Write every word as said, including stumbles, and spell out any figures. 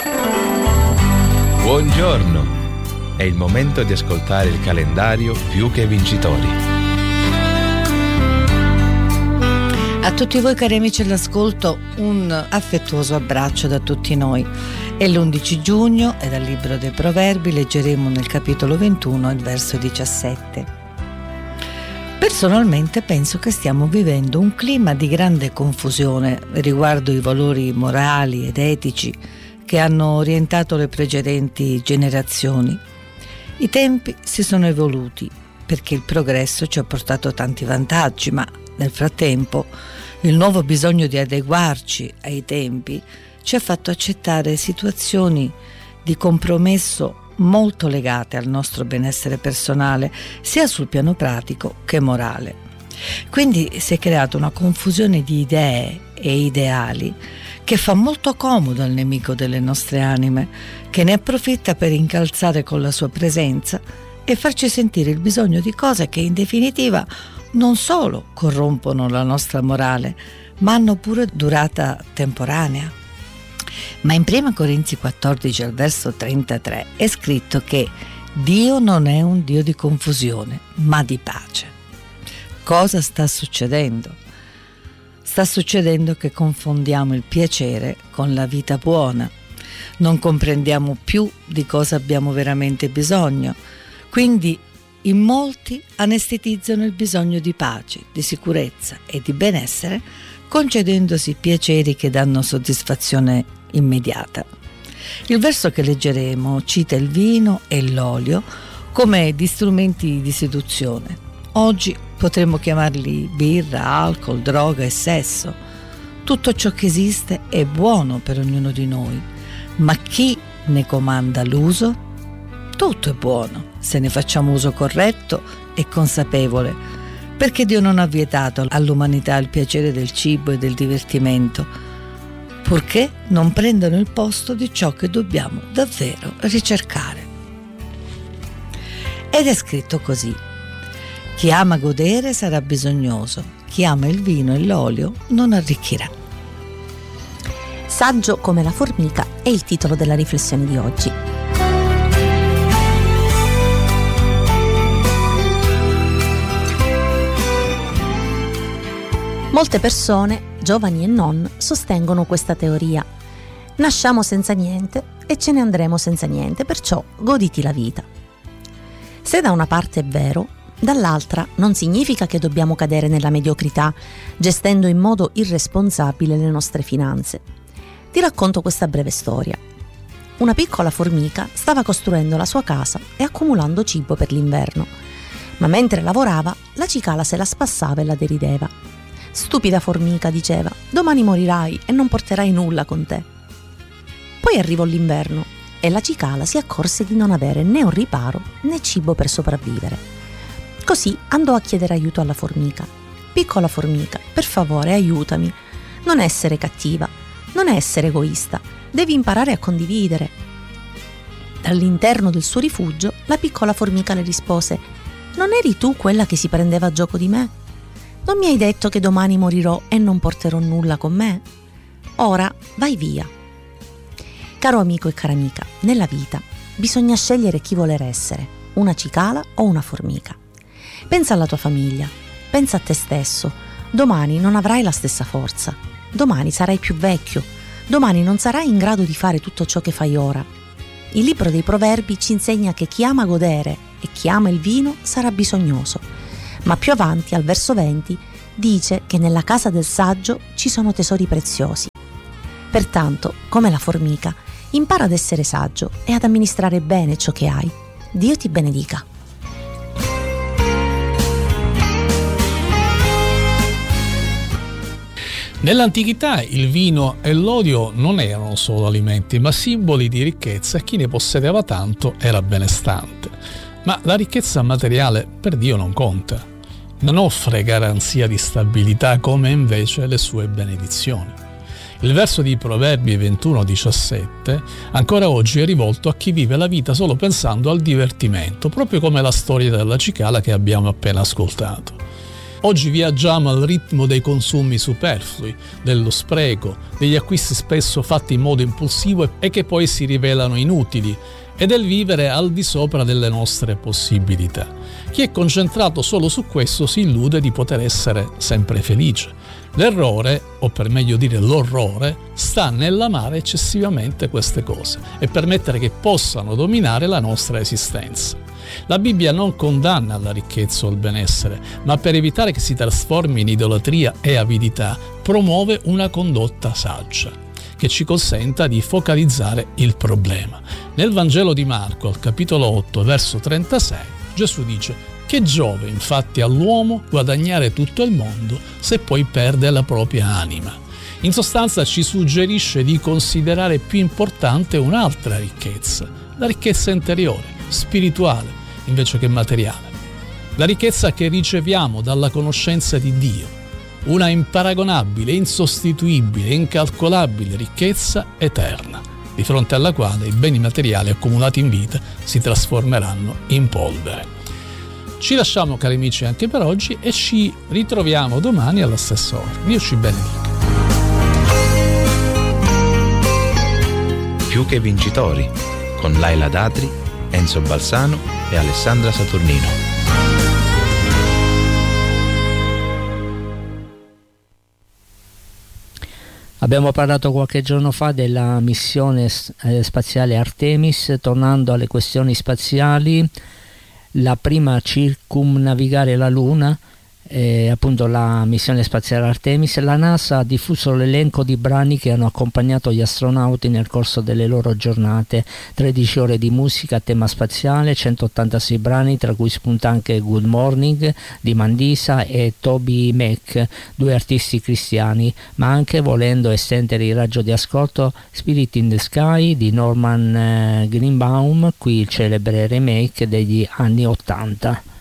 Buongiorno, è il momento di ascoltare il calendario Più che Vincitori. A tutti voi cari amici all'ascolto, un affettuoso abbraccio da tutti noi. È l'undici giugno e dal libro dei Proverbi leggeremo nel capitolo ventuno il verso diciassette. Personalmente penso che stiamo vivendo un clima di grande confusione riguardo i valori morali ed etici che hanno orientato le precedenti generazioni. I tempi si sono evoluti perché il progresso ci ha portato tanti vantaggi, ma nel frattempo il nuovo bisogno di adeguarci ai tempi ci ha fatto accettare situazioni di compromesso molto legate al nostro benessere personale, sia sul piano pratico che morale. Quindi si è creata una confusione di idee e ideali che fa molto comodo al nemico delle nostre anime, che ne approfitta per incalzare con la sua presenza e farci sentire il bisogno di cose che in definitiva non solo corrompono la nostra morale, ma hanno pure durata temporanea. Ma in prima Corinzi quattordici al verso trentatré è scritto che Dio non è un Dio di confusione, ma di pace. Cosa sta succedendo? Sta succedendo che confondiamo il piacere con la vita buona. Non comprendiamo più di cosa abbiamo veramente bisogno. Quindi in molti anestetizzano il bisogno di pace, di sicurezza e di benessere, concedendosi piaceri che danno soddisfazione immediata. Il verso che leggeremo cita il vino e l'olio come di strumenti di seduzione. Oggi potremmo chiamarli birra, alcol, droga e sesso. Tutto ciò che esiste è buono per ognuno di noi, ma chi ne comanda l'uso? Tutto è buono se ne facciamo uso corretto e consapevole, perché Dio non ha vietato all'umanità il piacere del cibo e del divertimento, purché non prendano il posto di ciò che dobbiamo davvero ricercare. Ed è scritto così: chi ama godere sarà bisognoso, chi ama il vino e l'olio non arricchirà. Saggio come la formica è il titolo della riflessione di oggi. Molte persone, giovani e non, sostengono questa teoria. Nasciamo senza niente e ce ne andremo senza niente, perciò goditi la vita. Se da una parte è vero, dall'altra non significa che dobbiamo cadere nella mediocrità, gestendo in modo irresponsabile le nostre finanze. Ti racconto questa breve storia. Una piccola formica stava costruendo la sua casa e accumulando cibo per l'inverno, ma mentre lavorava la cicala se la spassava e la derideva. Stupida formica, diceva, domani morirai e non porterai nulla con te. Poi arrivò l'inverno e la cicala si accorse di non avere né un riparo né cibo per sopravvivere. Così andò a chiedere aiuto alla formica. Piccola formica, per favore aiutami, non essere cattiva, non essere egoista, devi imparare a condividere. Dall'interno del suo rifugio la piccola formica le rispose: non eri tu quella che si prendeva a gioco di me? Non mi hai detto che domani morirò e non porterò nulla con me? Ora vai via. Caro amico e cara amica, nella vita bisogna scegliere chi voler essere, una cicala o una formica. Pensa alla tua famiglia, pensa a te stesso. Domani non avrai la stessa forza, domani sarai più vecchio, domani non sarai in grado di fare tutto ciò che fai ora. Il libro dei Proverbi ci insegna che chi ama godere e chi ama il vino sarà bisognoso. Ma più avanti, al verso venti, dice che nella casa del saggio ci sono tesori preziosi. Pertanto, come la formica, impara ad essere saggio e ad amministrare bene ciò che hai. Dio ti benedica. Nell'antichità il vino e l'olio non erano solo alimenti, ma simboli di ricchezza, e chi ne possedeva tanto era benestante. Ma la ricchezza materiale per Dio non conta. Non offre garanzia di stabilità come invece le sue benedizioni. Il verso di Proverbi ventuno diciassette ancora oggi è rivolto a chi vive la vita solo pensando al divertimento, proprio come la storia della cicala che abbiamo appena ascoltato. Oggi viaggiamo al ritmo dei consumi superflui, dello spreco, degli acquisti spesso fatti in modo impulsivo e che poi si rivelano inutili, e del vivere al di sopra delle nostre possibilità. Chi è concentrato solo su questo si illude di poter essere sempre felice. L'errore, o per meglio dire l'orrore, sta nell'amare eccessivamente queste cose e permettere che possano dominare la nostra esistenza. La Bibbia non condanna la ricchezza o il benessere, ma per evitare che si trasformi in idolatria e avidità, promuove una condotta saggia che ci consenta di focalizzare il problema. Nel Vangelo di Marco, al capitolo otto, verso trentasei, Gesù dice: «Che giove infatti all'uomo guadagnare tutto il mondo se poi perde la propria anima?» In sostanza ci suggerisce di considerare più importante un'altra ricchezza, la ricchezza interiore, spirituale, invece che materiale. La ricchezza che riceviamo dalla conoscenza di Dio, una imparagonabile, insostituibile, incalcolabile ricchezza eterna, di fronte alla quale i beni materiali accumulati in vita si trasformeranno in polvere. Ci lasciamo, cari amici, anche per oggi e ci ritroviamo domani alla stessa ora. Dio ci benedica. Più che vincitori, con Laila Datri, Enzo Balsano e Alessandra Saturnino. Abbiamo parlato qualche giorno fa della missione spaziale Artemis. Tornando alle questioni spaziali, la prima a circumnavigare la Luna, eh, appunto la missione spaziale Artemis, la NASA ha diffuso l'elenco di brani che hanno accompagnato gli astronauti nel corso delle loro giornate: tredici ore di musica a tema spaziale, centottantasei brani, tra cui spunta anche Good Morning di Mandisa e Toby Mac, due artisti cristiani, ma anche, volendo estendere il raggio di ascolto, Spirit in the Sky di Norman eh, Greenbaum, qui il celebre remake degli anni ottanta.